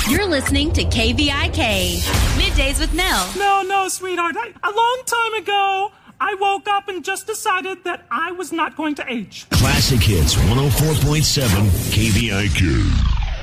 You're listening to KVIK, Middays with Mel. No, sweetheart. A long time ago, I woke up and just decided that I was not going to age. Classic Hits 104.7 KVIK.